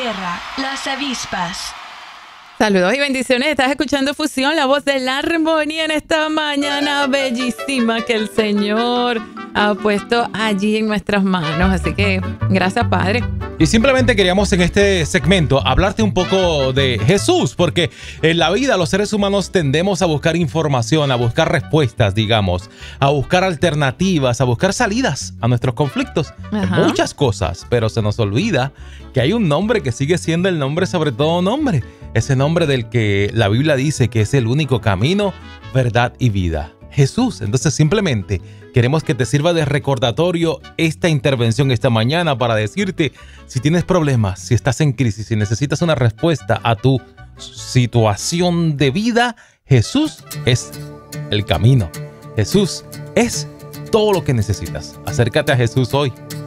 tierra, las avispas. Saludos y bendiciones. Estás escuchando Fusión, la voz de la armonía en esta mañana bellísima que el Señor ha puesto allí en nuestras manos. Así que gracias, Padre. Y simplemente queríamos en este segmento hablarte un poco de Jesús, porque en la vida los seres humanos tendemos a buscar información, a buscar respuestas, digamos, a buscar alternativas, a buscar salidas a nuestros conflictos, muchas cosas, pero se nos olvida que hay un nombre que sigue siendo el nombre sobre todo nombre, ese nombre del que la Biblia dice que es el único camino, verdad y vida. Jesús. Entonces simplemente queremos que te sirva de recordatorio esta intervención esta mañana para decirte si tienes problemas, si estás en crisis, si necesitas una respuesta a tu situación de vida, Jesús es el camino. Jesús es todo lo que necesitas. Acércate a Jesús hoy.